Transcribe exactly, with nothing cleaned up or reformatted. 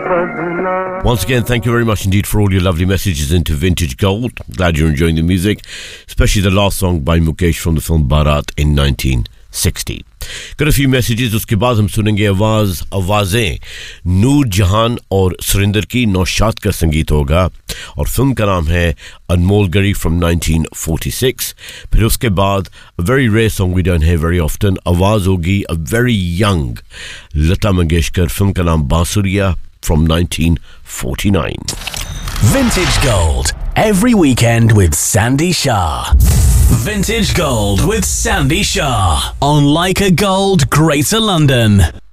Once again, thank you very much indeed for all your lovely messages into Vintage Gold. Glad you're enjoying the music, especially the last song by Mukesh from the film Bharat in nineteen sixty. Got a few messages. उसके बाद हम सुनेंगे आवाज आवाजें नूर जहान और सुरिंदर की नौशाद का संगीत होगा और फिल्म का नाम है अनमोल गरी from nineteen forty-six. फिर उसके बाद a very rare song we don't hear very often. आवाज होगी a very young Lata Mangeshkar. Film का नाम बांसुरिया from nineteen forty-nine. Vintage Gold every weekend with Sandy Shah. Vintage Gold with Sandy Shah on Leica Gold, Greater London.